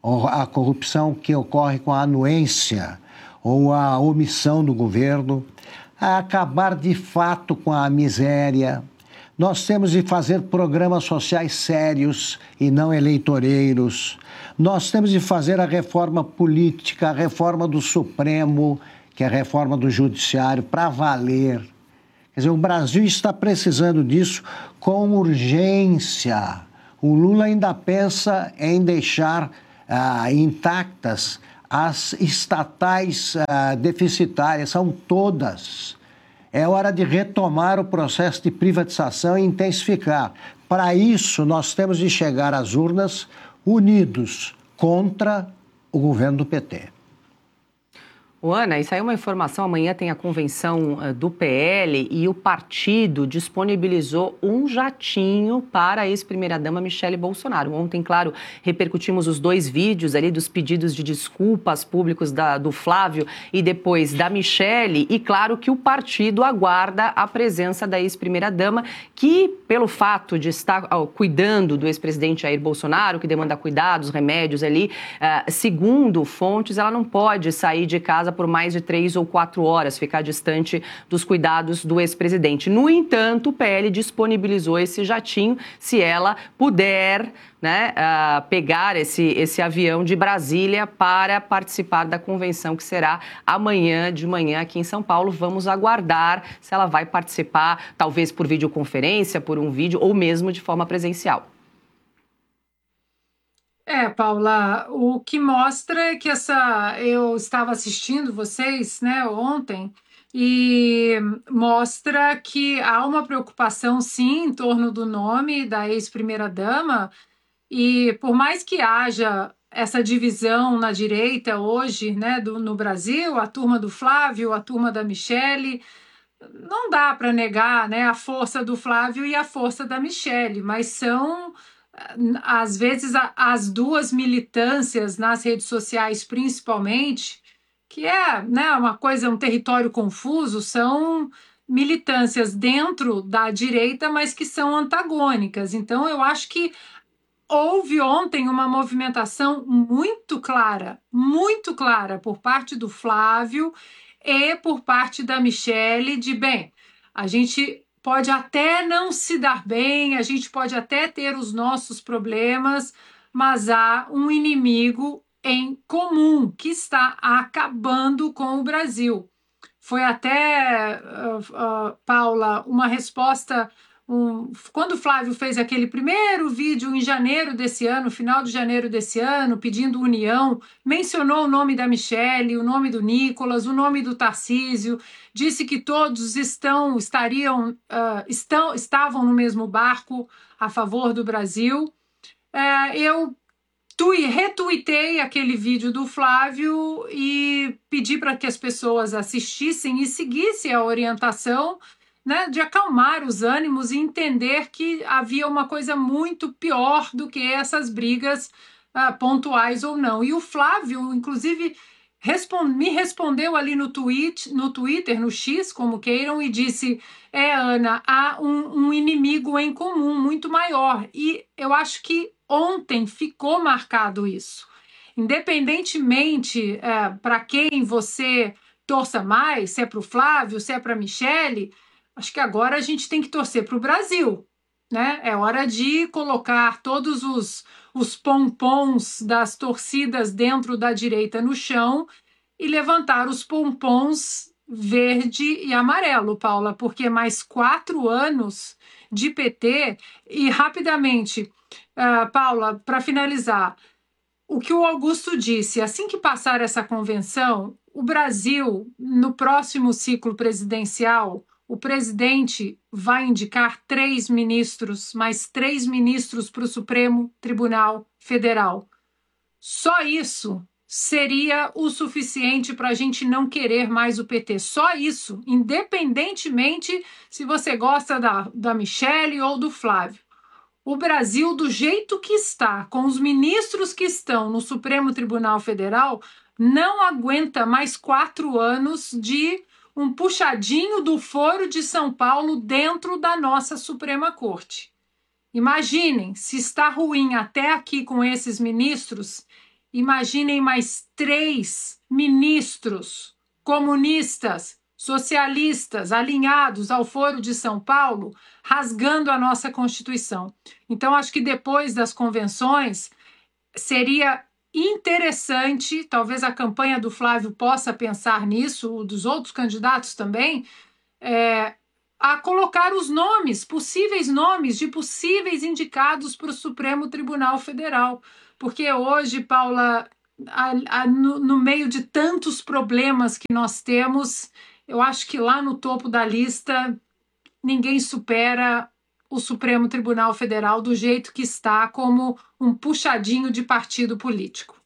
ou a corrupção que ocorre com a anuência ou a omissão do governo, a acabar de fato com a miséria. Nós temos de fazer programas sociais sérios e não eleitoreiros. Nós temos de fazer a reforma política, a reforma do Supremo, que é a reforma do Judiciário, para valer. Quer dizer, o Brasil está precisando disso com urgência. O Lula ainda pensa em deixar intactas as estatais deficitárias, são todas. É hora de retomar o processo de privatização e intensificar. Para isso, nós temos de chegar às urnas unidos contra o governo do PT. Ana, isso aí é uma informação, amanhã tem a convenção do PL e o partido disponibilizou um jatinho para a ex-primeira-dama Michele Bolsonaro. Ontem, claro, repercutimos os 2 vídeos ali dos pedidos de desculpas públicos do Flávio e depois da Michele, e claro que o partido aguarda a presença da ex-primeira-dama, que pelo fato de estar cuidando do ex-presidente Jair Bolsonaro, que demanda cuidados, remédios ali, segundo fontes, ela não pode sair de casa por mais de 3 ou 4 horas, ficar distante dos cuidados do ex-presidente. No entanto, o PL disponibilizou esse jatinho, se ela puder, né, pegar esse avião de Brasília para participar da convenção que será amanhã de manhã aqui em São Paulo. Vamos aguardar se ela vai participar, talvez por videoconferência, por um vídeo ou mesmo de forma presencial. Paula, o que mostra é que eu estava assistindo vocês, né, ontem, e mostra que há uma preocupação, sim, em torno do nome da ex-primeira-dama, e por mais que haja essa divisão na direita hoje, né, no Brasil, a turma do Flávio, a turma da Michele, não dá para negar, né, a força do Flávio e a força da Michele, mas são às vezes as duas militâncias nas redes sociais principalmente, que é, né, uma coisa, um território confuso, são militâncias dentro da direita, mas que são antagônicas. Então eu acho que houve ontem uma movimentação muito clara por parte do Flávio e por parte da Michele de, bem, a gente pode até não se dar bem, a gente pode até ter os nossos problemas, mas há um inimigo em comum que está acabando com o Brasil. Foi até, Paula, uma resposta, quando o Flávio fez aquele primeiro vídeo em janeiro desse ano, final de janeiro desse ano, pedindo união, mencionou o nome da Michele, o nome do Nicolas, o nome do Tarcísio, disse que todos estavam no mesmo barco a favor do Brasil. Eu retuitei aquele vídeo do Flávio e pedi para que as pessoas assistissem e seguissem a orientação, né, de acalmar os ânimos e entender que havia uma coisa muito pior do que essas brigas pontuais ou não. E o Flávio, inclusive, me respondeu ali no Twitter, no X, como queiram, e disse, Ana, há um inimigo em comum muito maior. E eu acho que ontem ficou marcado isso. Independentemente para quem você torça mais, se é para o Flávio, se é para a Michele, acho que agora a gente tem que torcer para o Brasil, né? É hora de colocar todos os pompons das torcidas dentro da direita no chão e levantar os pompons verde e amarelo, Paula, porque mais 4 anos de PT e rapidamente, Paula, para finalizar, o que o Augusto disse, assim que passar essa convenção, o Brasil, no próximo ciclo presidencial, o presidente vai indicar 3 ministros, mais 3 ministros para o Supremo Tribunal Federal. Só isso seria o suficiente para a gente não querer mais o PT. Só isso, independentemente se você gosta da Michele ou do Flávio. O Brasil, do jeito que está, com os ministros que estão no Supremo Tribunal Federal, não aguenta mais 4 anos de um puxadinho do Foro de São Paulo dentro da nossa Suprema Corte. Imaginem, se está ruim até aqui com esses ministros, imaginem mais 3 ministros comunistas, socialistas, alinhados ao Foro de São Paulo, rasgando a nossa Constituição. Então, acho que depois das convenções, seria interessante, talvez a campanha do Flávio possa pensar nisso, dos outros candidatos também, a colocar os possíveis nomes de possíveis indicados para o Supremo Tribunal Federal. Porque hoje, Paula, no meio de tantos problemas que nós temos, eu acho que lá no topo da lista ninguém supera o Supremo Tribunal Federal do jeito que está, como um puxadinho de partido político.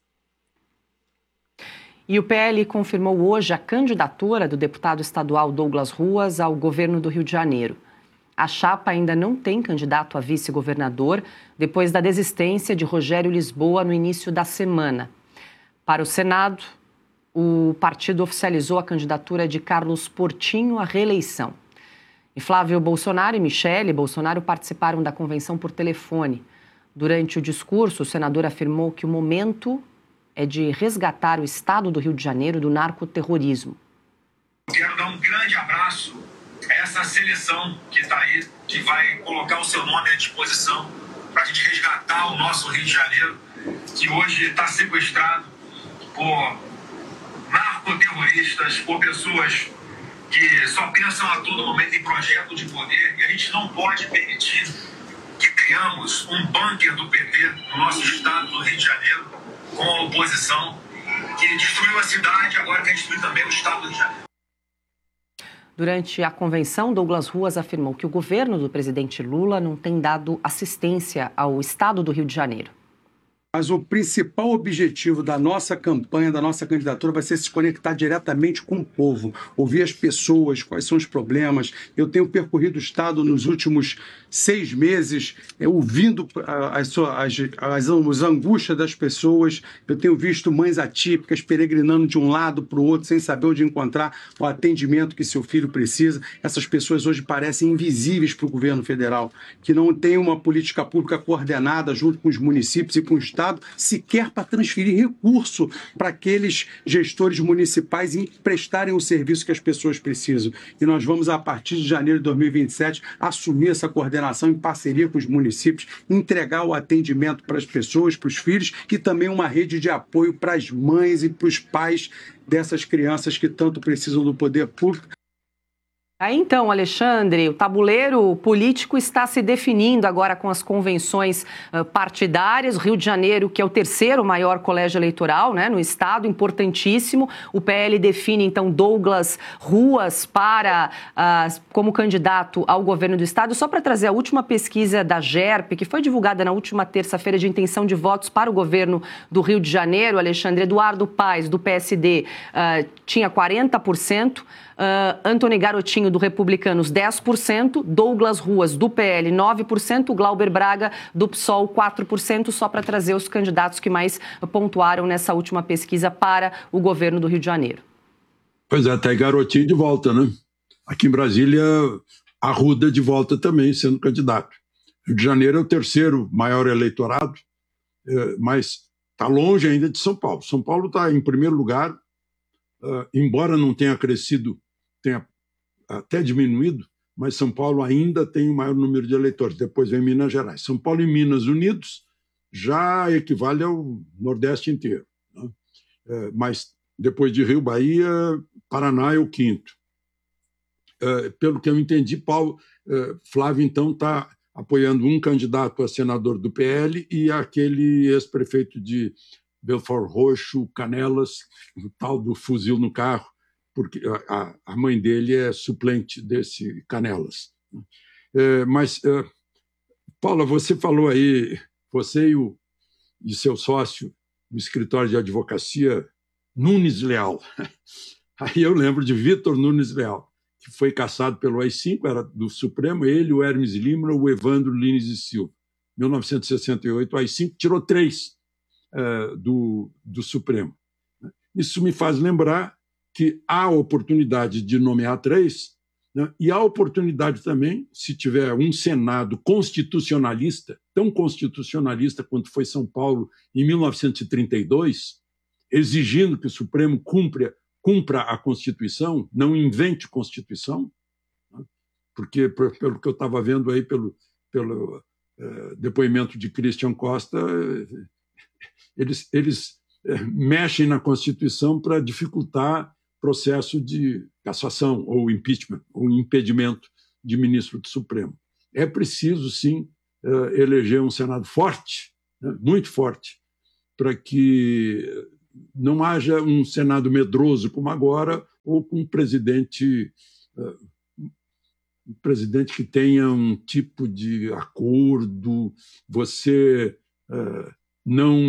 E o PL confirmou hoje a candidatura do deputado estadual Douglas Ruas ao governo do Rio de Janeiro. A chapa ainda não tem candidato a vice-governador, depois da desistência de Rogério Lisboa no início da semana. Para o Senado, o partido oficializou a candidatura de Carlos Portinho à reeleição. E Flávio Bolsonaro e Michele Bolsonaro participaram da convenção por telefone. Durante o discurso, o senador afirmou que o momento é de resgatar o estado do Rio de Janeiro do narcoterrorismo. Quero dar um grande abraço a essa seleção que está aí, que vai colocar o seu nome à disposição para a gente resgatar o nosso Rio de Janeiro, que hoje está sequestrado por narcoterroristas, por pessoas que só pensam a todo momento em projeto de poder, e a gente não pode permitir que tenhamos um bunker do PT no nosso estado do Rio de Janeiro, com a oposição, que destruiu a cidade, agora quer destruir também o estado do Rio de Janeiro. Durante a convenção, Douglas Ruas afirmou que o governo do presidente Lula não tem dado assistência ao estado do Rio de Janeiro. Mas o principal objetivo da nossa campanha, da nossa candidatura, vai ser se conectar diretamente com o povo, ouvir as pessoas, quais são os problemas. Eu tenho percorrido o Estado nos últimos 6 meses, ouvindo as angústias das pessoas. Eu tenho visto mães atípicas peregrinando de um lado para o outro, sem saber onde encontrar o atendimento que seu filho precisa. Essas pessoas hoje parecem invisíveis para o governo federal, que não tem uma política pública coordenada junto com os municípios e com o Estado, sequer para transferir recurso para aqueles gestores municipais e prestarem o serviço que as pessoas precisam. E nós vamos, a partir de janeiro de 2027, assumir essa coordenação em parceria com os municípios, entregar o atendimento para as pessoas, para os filhos, e também uma rede de apoio para as mães e para os pais dessas crianças que tanto precisam do poder público. Aí então, Alexandre, o tabuleiro político está se definindo agora com as convenções partidárias. O Rio de Janeiro, que é o 3º maior colégio eleitoral, né, no estado, importantíssimo. O PL define, então, Douglas Ruas como candidato ao governo do estado. Só para trazer a última pesquisa da GERP, que foi divulgada na última terça-feira, de intenção de votos para o governo do Rio de Janeiro, Alexandre, Eduardo Paes, do PSD, tinha 40%. Antony Garotinho, do Republicanos, 10%, Douglas Ruas, do PL, 9%, Glauber Braga, do PSOL, 4%, só para trazer os candidatos que mais pontuaram nessa última pesquisa para o governo do Rio de Janeiro. Pois é, até Garotinho de volta, né? Aqui em Brasília, Arruda de volta também, sendo candidato. Rio de Janeiro é o 3º maior eleitorado, mas está longe ainda de São Paulo. São Paulo está em primeiro lugar, embora não tenha crescido, tenha até diminuído, mas São Paulo ainda tem o maior número de eleitores. Depois vem Minas Gerais. São Paulo e Minas unidos já equivale ao Nordeste inteiro, né? Mas depois de Rio, Bahia, Paraná é o 5º. Pelo que eu entendi, Flávio, então, está apoiando um candidato a senador do PL e aquele ex-prefeito de Belfort Roxo, Canelas, o tal do fuzil no carro, porque a mãe dele é suplente desse Canelas. Mas, Paula, você falou aí, você e seu sócio no escritório de advocacia, Nunes Leal. Aí eu lembro de Vitor Nunes Leal, que foi cassado pelo AI-5, era do Supremo, ele, o Hermes Lima, o Evandro Lines e Silva. Em 1968, o AI-5 tirou 3 do Supremo. Isso me faz lembrar que há oportunidade de nomear 3 né? E há oportunidade também, se tiver um Senado constitucionalista, tão constitucionalista quanto foi São Paulo em 1932, exigindo que o Supremo cumpra a Constituição, não invente Constituição, né? Porque, pelo que eu estava vendo aí, pelo depoimento de Christian Costa, eles mexem na Constituição para dificultar processo de cassação ou impeachment, ou impedimento de ministro do Supremo. É preciso, sim, eleger um Senado forte, né, muito forte, para que não haja um Senado medroso como agora, ou com um presidente que tenha um tipo de acordo, você não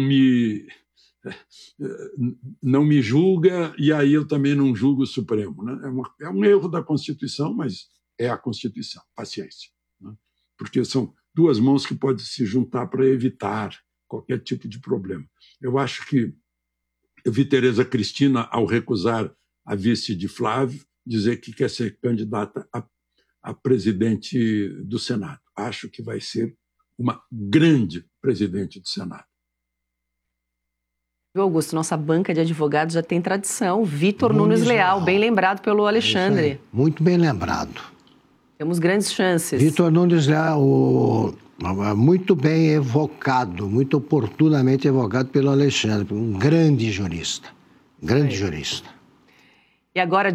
me julga e aí eu também não julgo o Supremo, né? É um erro da Constituição, mas é a Constituição, paciência, né? Porque são duas mãos que podem se juntar para evitar qualquer tipo de problema. Eu acho que eu vi Tereza Cristina, ao recusar a vice de Flávio, dizer que quer ser candidata a presidente do Senado. Acho que vai ser uma grande presidente do Senado. Augusto, nossa banca de advogados já tem tradição. Vitor Nunes Leal, bem lembrado pelo Alexandre. Muito bem lembrado. Temos grandes chances. Vitor Nunes Leal, muito bem evocado, muito oportunamente evocado pelo Alexandre, um grande jurista. Grande jurista. E agora,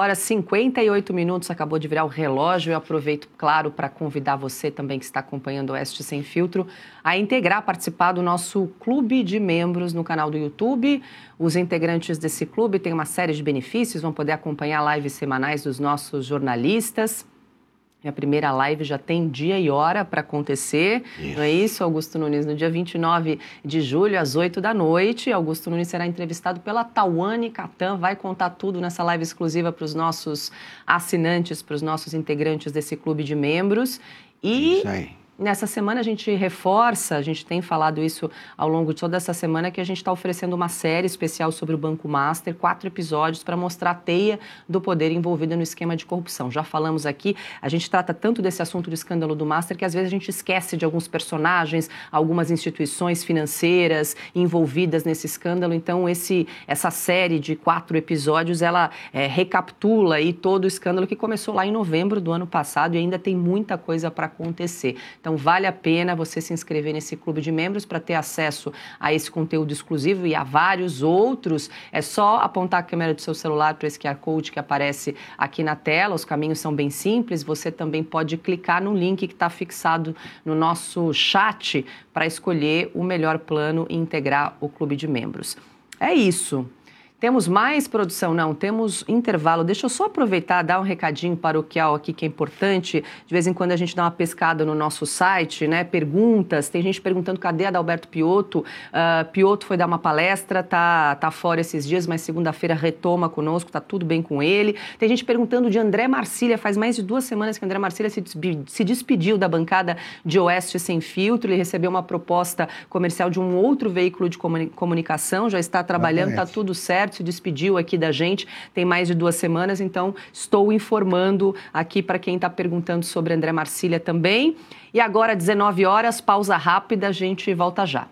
18h58, acabou de virar o relógio. Eu aproveito, claro, para convidar você também que está acompanhando o Oeste Sem Filtro a integrar, participar do nosso clube de membros no canal do YouTube. Os integrantes desse clube têm uma série de benefícios, vão poder acompanhar lives semanais dos nossos jornalistas. Minha primeira live já tem dia e hora para acontecer, não é isso, Augusto Nunes? No dia 29 de julho, às 20h, Augusto Nunes será entrevistado pela Tawane Catan, vai contar tudo nessa live exclusiva para os nossos assinantes, para os nossos integrantes desse clube de membros. E isso aí. Nessa semana a gente reforça, a gente tem falado isso ao longo de toda essa semana, que a gente está oferecendo uma série especial sobre o Banco Master, 4 episódios para mostrar a teia do poder envolvida no esquema de corrupção. Já falamos aqui, a gente trata tanto desse assunto do escândalo do Master que às vezes a gente esquece de alguns personagens, algumas instituições financeiras envolvidas nesse escândalo. Então essa série de 4 episódios, ela recapitula aí todo o escândalo que começou lá em novembro do ano passado e ainda tem muita coisa para acontecer. Então, vale a pena você se inscrever nesse clube de membros para ter acesso a esse conteúdo exclusivo e a vários outros. É só apontar a câmera do seu celular para esse QR Code que aparece aqui na tela. Os caminhos são bem simples. Você também pode clicar no link que está fixado no nosso chat para escolher o melhor plano e integrar o clube de membros. É isso. Temos mais produção? Não, temos intervalo. Deixa eu só aproveitar e dar um recadinho paroquial aqui que é importante. De vez em quando a gente dá uma pescada no nosso site, né? Perguntas, tem gente perguntando cadê a Adalberto Piotto. Piotto foi dar uma palestra, tá fora esses dias, mas segunda-feira retoma conosco, tá tudo bem com ele. Tem gente perguntando de André Marcília, faz mais de 2 semanas que André Marcília se despediu da bancada de Oeste Sem Filtro. Ele recebeu uma proposta comercial de um outro veículo de comunicação, já está trabalhando, tá tudo certo. Se despediu aqui da gente, tem mais de 2 semanas, então estou informando aqui para quem está perguntando sobre André Marcília também. E agora, 19h, pausa rápida, a gente volta já.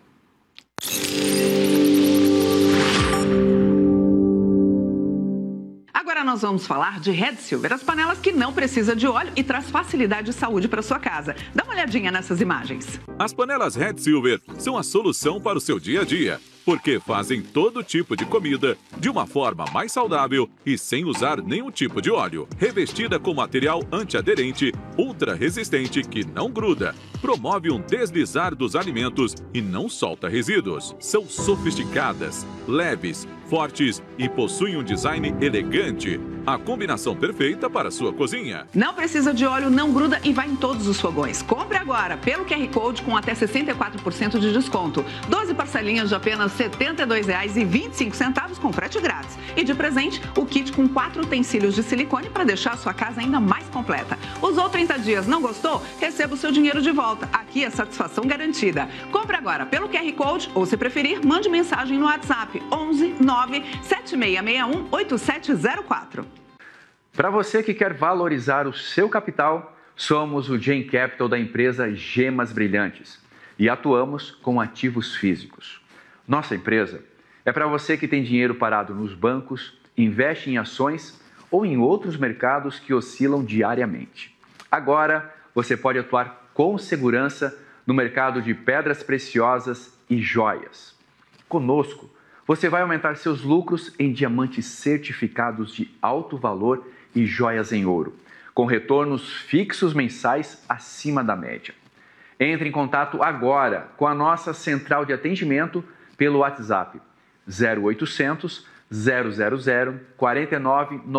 Agora nós vamos falar de Red Silver, as panelas que não precisa de óleo e traz facilidade de saúde para sua casa. Dá uma olhadinha nessas imagens. As panelas Red Silver são a solução para o seu dia a dia, porque fazem todo tipo de comida de uma forma mais saudável e sem usar nenhum tipo de óleo. Revestida com material antiaderente, ultra resistente que não gruda, promove um deslizar dos alimentos e não solta resíduos. São sofisticadas, leves, fortes e possuem um design elegante. A combinação perfeita para a sua cozinha. Não precisa de óleo, não gruda e vai em todos os fogões. Compre agora pelo QR Code com até 64% de desconto. 12 parcelinhas de apenas R$ 72,25 com frete grátis. E de presente, o kit com 4 utensílios de silicone para deixar a sua casa ainda mais completa. Usou 30 dias, não gostou? Receba o seu dinheiro de volta. Aqui é satisfação garantida. Compre agora pelo QR Code ou, se preferir, mande mensagem no WhatsApp 11 9 7661 8704. Para você que quer valorizar o seu capital, somos o Gen Capital da empresa Gemas Brilhantes e atuamos com ativos físicos. Nossa empresa é para você que tem dinheiro parado nos bancos, investe em ações ou em outros mercados que oscilam diariamente. Agora, você pode atuar com segurança no mercado de pedras preciosas e joias. Conosco, você vai aumentar seus lucros em diamantes certificados de alto valor e joias em ouro, com retornos fixos mensais acima da média. Entre em contato agora com a nossa central de atendimento pelo WhatsApp 0800 000 49